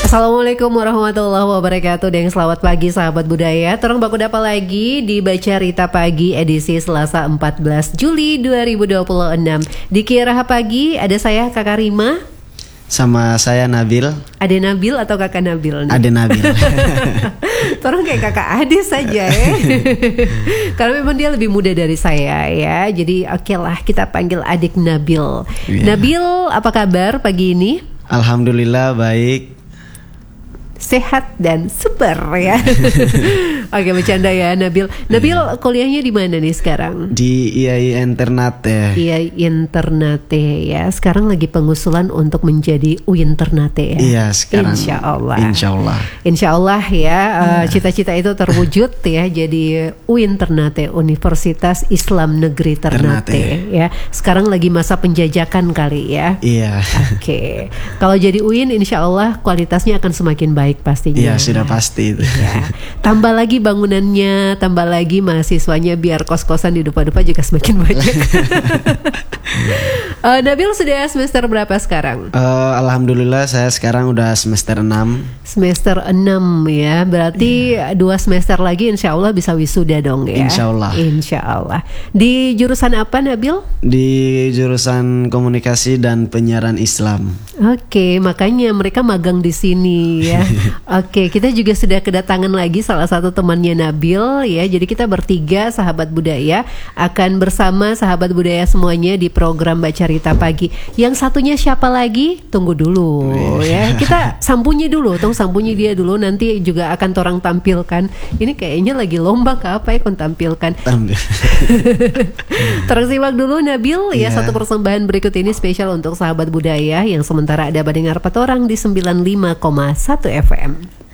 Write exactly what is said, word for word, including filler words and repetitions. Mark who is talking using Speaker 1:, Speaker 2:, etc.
Speaker 1: Assalamualaikum warahmatullahi wabarakatuh. Dan selamat pagi sahabat budaya. Terang baku dapa lagi di Baca Rita Pagi edisi Selasa empat belas Juli dua ribu dua puluh enam. Di Kiaraha Pagi ada saya Kakak Rima.
Speaker 2: Sama saya Nabil.
Speaker 1: Ade Nabil atau Kakak Nabil nih?
Speaker 2: Ade Nabil.
Speaker 1: Orang kayak kakak Ade saja ya. Karena memang dia lebih muda dari saya ya. Jadi oke okay lah kita panggil adik Nabil. Yeah. Nabil apa kabar pagi ini?
Speaker 2: Alhamdulillah baik.
Speaker 1: Sehat dan super ya. Oke bercanda ya Nabil. Nabil yeah. Kuliahnya di mana nih sekarang?
Speaker 2: Di I A I Ternate.
Speaker 1: I A I Ternate ya. Sekarang lagi pengusulan untuk menjadi U I N Ternate ya.
Speaker 2: Iya sekarang.
Speaker 1: Insya Allah.
Speaker 2: Insya Allah.
Speaker 1: Insya Allah ya. Uh, cita-cita itu terwujud ya. Jadi U I N Ternate, Universitas Islam Negeri Ternate, Ternate ya. Sekarang lagi masa penjajakan kali ya.
Speaker 2: Iya.
Speaker 1: Oke. Okay. Kalau jadi U I N Insya Allah kualitasnya akan semakin baik. Baik pastinya.
Speaker 2: Iya sudah pasti itu.
Speaker 1: Ya. Tambah lagi bangunannya, tambah lagi mahasiswanya biar kos-kosan di depan-depan juga semakin banyak. uh, Nabil sudah semester berapa sekarang?
Speaker 2: Uh, Alhamdulillah saya sekarang udah semester enam.
Speaker 1: Semester enam ya. Berarti yeah. dua semester lagi insya Allah bisa wisuda dong ya.
Speaker 2: Insya Allah.
Speaker 1: Insya Allah. Di jurusan apa Nabil?
Speaker 2: Di jurusan komunikasi dan penyiaran Islam.
Speaker 1: Oke, makanya mereka magang di sini ya. Oke, kita juga sudah kedatangan lagi salah satu temannya Nabil ya. Jadi kita bertiga sahabat budaya akan bersama sahabat budaya semuanya di program Baca Rita Pagi. Yang satunya siapa lagi? Tunggu dulu ya. Kita sambunyi dulu, tunggu sambunyi dia dulu. Nanti juga akan torang tampilkan. Ini kayaknya lagi lomba ke apa ya kon tampilkan. Tampil. Tersimak dulu Nabil ya. Yeah. Satu persembahan berikut ini spesial untuk sahabat budaya yang sementara ada mendengar petorang di sembilan puluh lima koma satu F M.